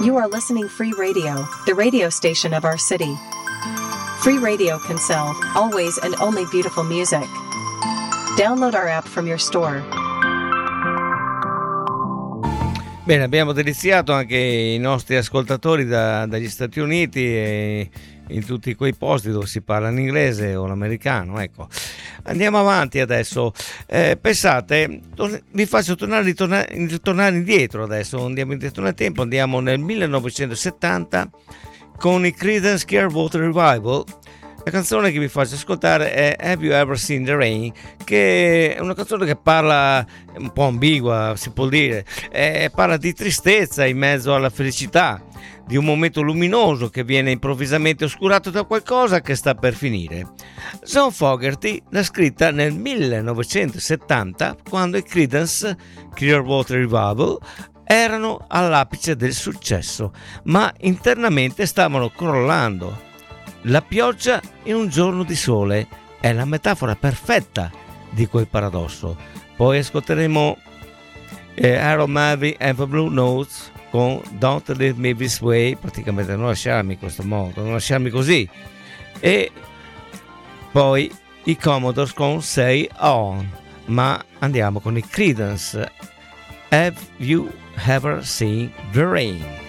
You are listening Free Radio, the radio station of our city. Free Radio can sell always and only beautiful music. Download our app from your store. Bene, abbiamo deliziato anche i nostri ascoltatori dagli Stati Uniti e in tutti quei posti dove si parla l'inglese o l'americano. Ecco, andiamo avanti adesso. Pensate, vi faccio ritornare indietro adesso, andiamo indietro nel tempo, andiamo nel 1970 con i Creedence Clearwater Revival. La canzone che vi faccio ascoltare è Have You Ever Seen the Rain, che è una canzone che parla, un po' ambigua si può dire, parla di tristezza in mezzo alla felicità, di un momento luminoso che viene improvvisamente oscurato da qualcosa che sta per finire. John Fogerty l'ha scritta nel 1970, quando i Creedence Clearwater Revival erano all'apice del successo, ma internamente stavano crollando. La pioggia in un giorno di sole è la metafora perfetta di quel paradosso. Poi ascolteremo Harold Melvin and the Blue Notes con Don't Leave Me This Way, praticamente non lasciarmi in questo modo, non lasciarmi così, e poi i Commodores con Say On. Ma andiamo con i Creedence. Have You Ever Seen the Rain?